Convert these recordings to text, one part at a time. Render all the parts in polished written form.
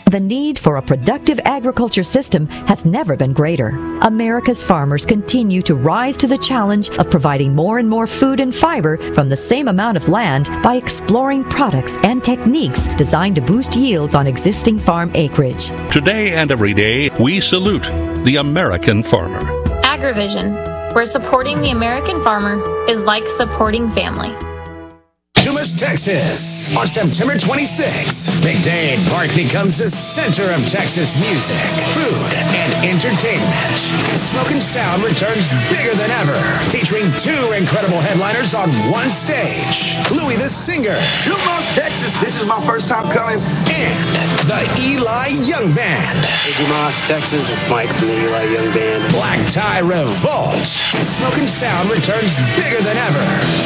The need for a productive agriculture system has never been greater. America's farmers continue to rise to the challenge of providing more and more food and fiber from the same amount of land by exploring products and techniques designed to boost yields on existing farm acreage. Today and every day, we salute the American farmer. AgriVision, where supporting the American farmer is like supporting family. Dumas, Texas. On September 26th, Big Day Park becomes the center of Texas music, food, and entertainment. Smoke and Sound returns bigger than ever, featuring two incredible headliners on one stage. Louis the Singer. Dumas, Texas. This is my first time coming. And the Eli Young Band. Hey, Dumas, Texas. It's Mike from the Eli Young Band. Black Tie Revolt. Smoke and Sound returns bigger than ever.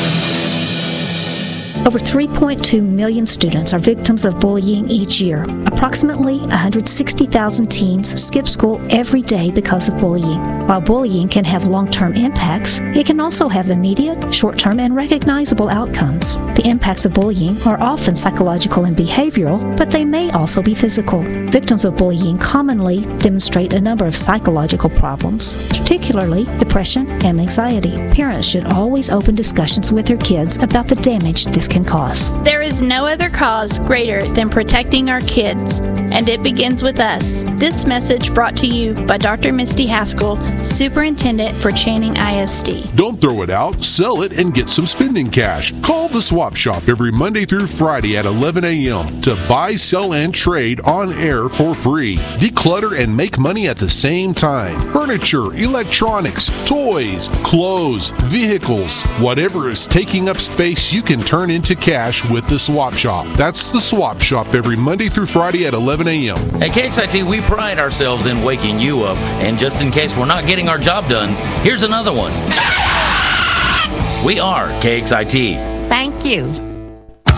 Over 3.2 million students are victims of bullying each year. Approximately 160,000 teens skip school every day because of bullying. While bullying can have long-term impacts, it can also have immediate, short-term, and recognizable outcomes. The impacts of bullying are often psychological and behavioral, but they may also be physical. Victims of bullying commonly demonstrate a number of psychological problems, particularly depression and anxiety. Parents should always open discussions with their kids about the damage this can cause. There is no other cause greater than protecting our kids, and it begins with us. This message brought to you by Dr. Misty Haskell, Superintendent for Channing ISD. Don't throw it out, sell it, and get some spending cash. Call the Swap Shop every Monday through Friday at 11 a.m. to buy, sell, and trade on air for free. Declutter and make money at the same time. Furniture, electronics, toys, clothes, vehicles, whatever is taking up space, you can turn into cash with the Swap Shop. That's the Swap Shop every Monday through Friday at 11 a.m. At KXIT, we pride ourselves in waking you up, and just in case we're not getting our job done, here's another one. We are KXIT. Thank you.